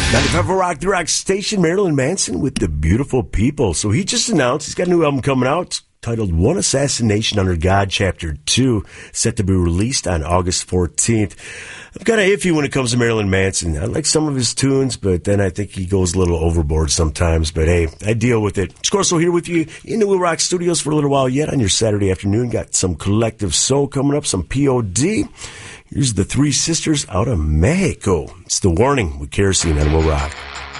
95 Rock, the Rock Station, Marilyn Manson with The Beautiful People. So he just announced he's got a new album coming out titled One Assassination Under God, Chapter 2, set to be released on August 14th. I'm kind of iffy when it comes to Marilyn Manson. I like some of his tunes, but then I think he goes a little overboard sometimes. But hey, I deal with it. Scorso here with you in the Will Rock Studios for a little while yet on your Saturday afternoon. Got some Collective Soul coming up, some POD. Here's the Three Sisters out of Mexico. It's The Warning with Kerosene on Will Rock.